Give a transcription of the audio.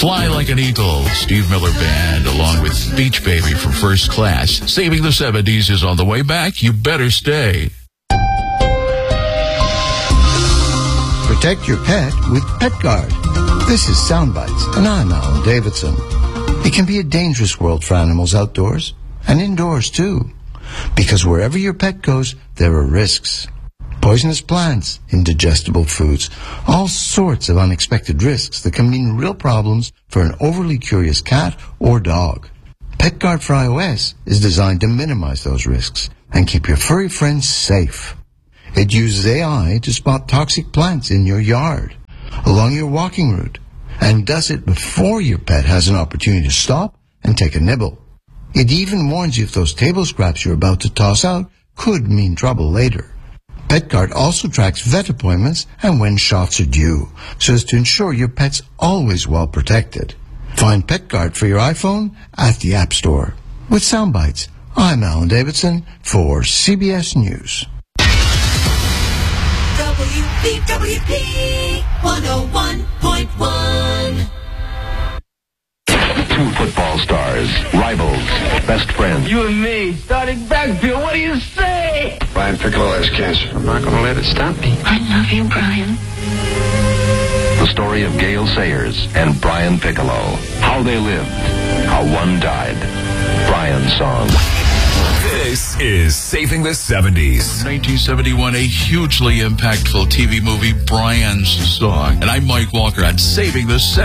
Fly Like an Eagle, Steve Miller Band, along with Beach Baby from First Class. Saving the 70s is on the way back. You better stay. Protect your pet with PetGuard. This is Soundbites, and I'm Alan Davidson. It can be a dangerous world for animals outdoors, and indoors too. Because wherever your pet goes, there are risks. Poisonous plants, indigestible foods, all sorts of unexpected risks that can mean real problems for an overly curious cat or dog. PetGuard for iOS is designed to minimize those risks and keep your furry friends safe. It uses AI to spot toxic plants in your yard, along your walking route, and does it before your pet has an opportunity to stop and take a nibble. It even warns you if those table scraps you're about to toss out could mean trouble later. PetGuard also tracks vet appointments and when shots are due, so as to ensure your pet's always well protected. Find PetGuard for your iPhone at the App Store. With Soundbites, I'm Alan Davidson for CBS News. WBWP 101.1. Two football stars, rivals, best friends. You and me, starting backfield, what do you say? Brian Piccolo has cancer. I'm not going to let it stop me. I love you, Brian. The story of Gale Sayers and Brian Piccolo. How they lived, how one died. Brian's song. This is Saving the 70s. 1971, a hugely impactful TV movie, Brian's Song. And I'm Mike Walker on Saving the 70s.